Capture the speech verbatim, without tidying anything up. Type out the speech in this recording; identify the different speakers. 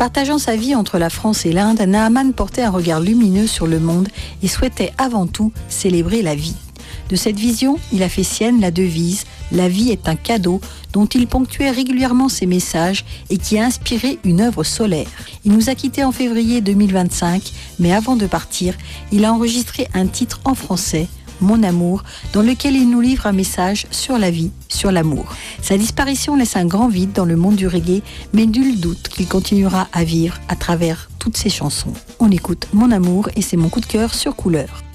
Speaker 1: Partageant sa vie entre la France et l'Inde, Naaman portait un regard lumineux sur le monde et souhaitait avant tout célébrer la vie. De cette vision, il a fait sienne la devise « La vie est un cadeau » dont il ponctuait régulièrement ses messages et qui a inspiré une œuvre solaire. Il nous a quittés en février deux mille vingt-cinq, mais avant de partir, il a enregistré un titre en français, « Mon amour », dans lequel il nous livre un message sur la vie, sur l'amour. Sa disparition laisse un grand vide dans le monde du reggae, mais nul doute qu'il continuera à vivre à travers toutes ses chansons. On écoute « Mon amour » et c'est mon coup de cœur sur Couleur.